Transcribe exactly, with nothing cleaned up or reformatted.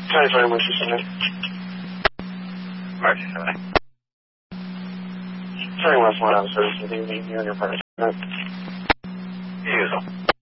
twenty-five Mercy Center. Mercy Center. Sorry, West one out of service. Good evening. You and your partner. Use them.